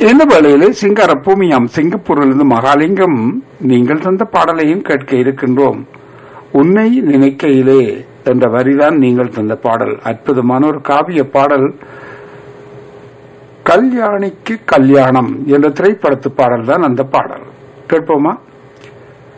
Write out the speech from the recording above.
இந்த வேளையிலே சிங்கார பூமியாம் சிங்கப்பூரிலிருந்து மகாலிங்கம் நீங்கள் தந்த பாடலையும் கேட்க இருக்கின்றோம். உன்னை நினைக்கையிலே என்ற வரிதான் நீங்கள் தந்த பாடல். அற்புதமான ஒரு காவிய பாடல். கல்யாணிக்கு கல்யாணம் என்ற திரைப்படத்து பாடல் தான் அந்த பாடல். கேட்போமா?